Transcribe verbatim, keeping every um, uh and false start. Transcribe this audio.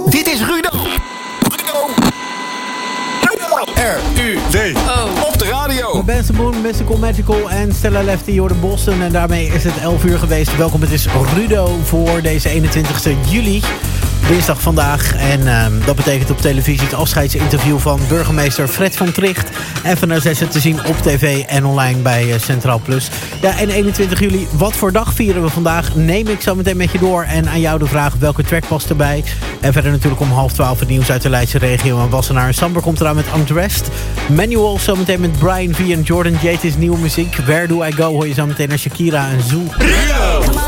Dit is Rudo. Rudo. R U D O. Op de radio. Benson Boone, Mystical Magical en Stella Lefty, Jordan Boston. En daarmee is het elf uur geweest. Welkom, het is Rudo voor deze eenentwintigste juli. Dinsdag vandaag. En uh, dat betekent op televisie het afscheidsinterview van burgemeester Fred van Tricht. En van zessen te zien op tv en online bij uh, Centraal Plus. Ja, en eenentwintig juli, wat voor dag vieren we vandaag? Neem ik zo meteen met je door. En aan jou de vraag, welke track past erbij? En verder natuurlijk om half twaalf het nieuws uit de Leidse regio. En Wassenaar en Samber komt eraan met Undressed. Manual zometeen met Brian V en Jordan Jate is nieuwe muziek. Where Do I Go hoor je zo meteen naar Shakira en Zoe.